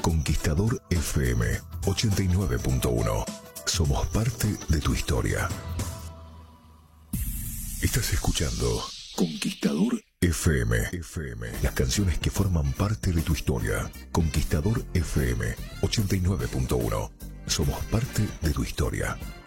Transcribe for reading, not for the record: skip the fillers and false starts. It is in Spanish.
Conquistador FM 89.1. Somos parte de tu historia. Estás escuchando Conquistador FM. Las canciones que forman parte de tu historia. Conquistador FM 89.1. Somos parte de tu historia.